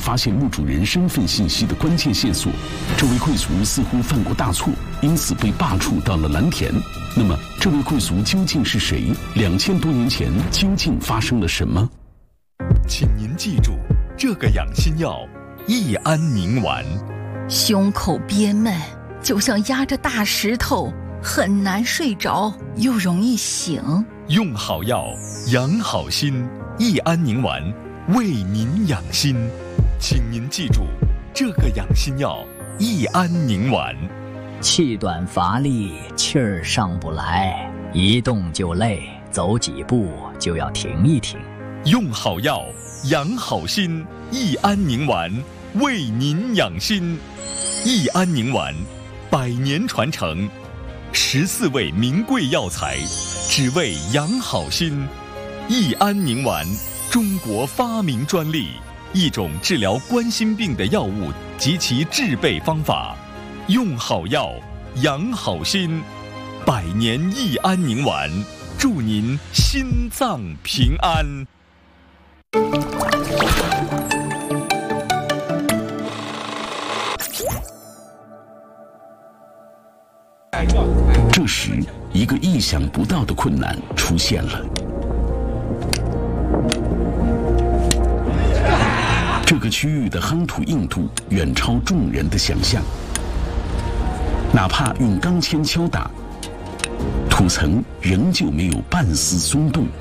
发现墓主人身份信息的关键线索。这位贵族似乎犯过大错，因此被罢黜到了蓝田。那么，这位贵族究竟是谁？2000多年前究竟发生了什么？ 请您记住这个养心药——益安宁丸。 胸口憋闷，就像压着大石头，很难睡着，又容易醒。 用好药，养好心。益安宁丸为您养心，请您记住这个养心药——益安宁丸。 气短乏力，气儿上不来，一动就累，走几步就要停一停。 用好药，养好心。益安宁丸为您养心。益安宁丸100年传承，14味名贵药材，只为养好心。益安宁丸，中国发明专利，一种治疗冠心病的药物及其制备方法。用好药，养好心。100年益安宁丸，祝您心脏平安。 这时，一个意想不到的困难出现了。这个区域的夯土硬度远超众人的想象，哪怕用钢钎敲打，土层仍旧没有半丝松动。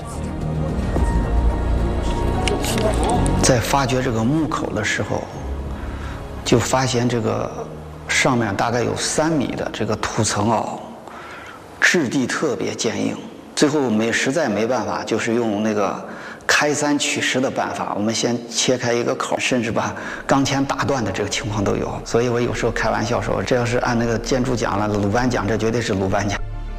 在发掘这个墓口的时候，就发现这个上面大概有3米的这个土层质地特别坚硬。最后实在没办法，就是用那个开山取石的办法，我们先切开一个口，甚至把钢钎打断的这个情况都有。所以我有时候开玩笑说，这要是按那个建筑奖了，鲁班奖，这绝对是鲁班奖。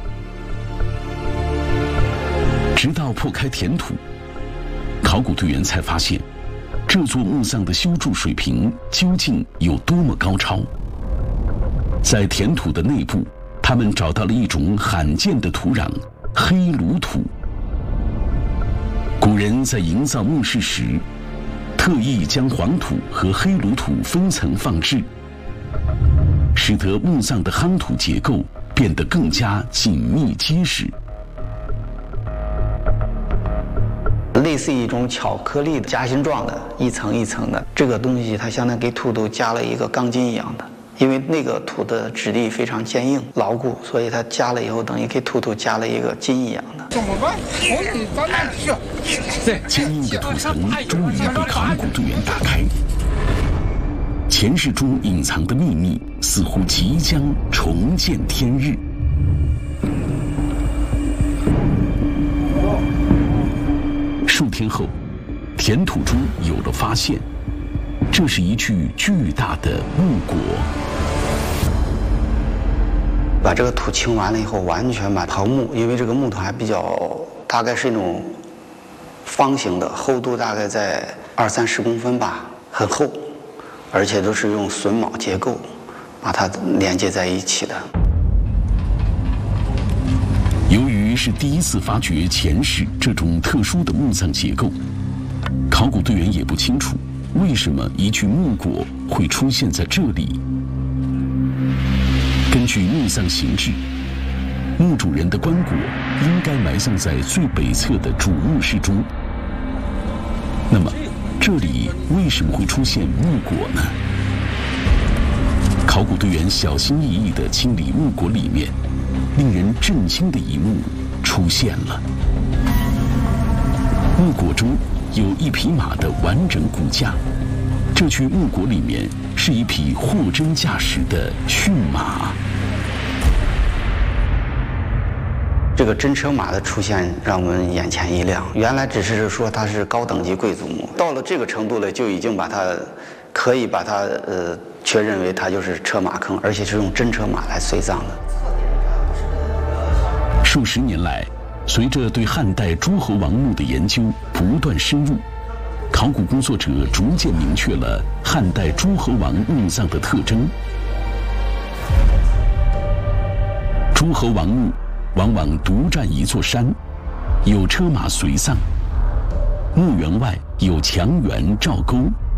直到破开填土，考古队员才发现，这座墓葬的修筑水平究竟有多么高超。在填土的内部，他们找到了一种罕见的土壤——黑炉土。古人在营造墓室时，特意将黄土和黑炉土分层放置，使得墓葬的夯土结构变得更加紧密结实。 类似一种巧克力的夹心状的，一层一层的这个东西，它相当于给土都加了一个钢筋一样的。因为那个土的质地非常坚硬牢固，所以它加了以后，等于给土加了一个筋一样的。 坚硬的土层终于被考古队员打开，前世中隐藏的秘密似乎即将重见天日。数天后，填土中有了发现，这是一具巨大的木椁。 把这个土清完了以后，完全把刨木，因为这个木头还比较，大概是一种方形的，厚度大概在20-30公分吧，很厚，而且都是用榫卯结构把它连接在一起的。 由于是第一次发掘前世这种特殊的墓葬结构，考古队员也不清楚为什么一具木椁会出现在这里。根据墓葬形制，墓主人的棺椁应该埋葬在最北侧的主墓室中。那么，这里为什么会出现木椁呢？考古队员小心翼翼地清理墓椁里面，令人震惊的一幕出现了。墓椁中有一匹马的完整骨架，这具木椁里面是一匹货真价实的驯马。 这个真车马的出现让我们眼前一亮，原来只是说它是高等级贵族墓，到了这个程度了，就已经可以把它确认为它就是车马坑，而且是用真车马来随葬的。 数十年来，随着对汉代诸侯王墓的研究不断深入，考古工作者逐渐明确了汉代诸侯王墓葬的特征。诸侯王墓往往独占一座山，有车马随葬，墓园外有墙垣罩沟，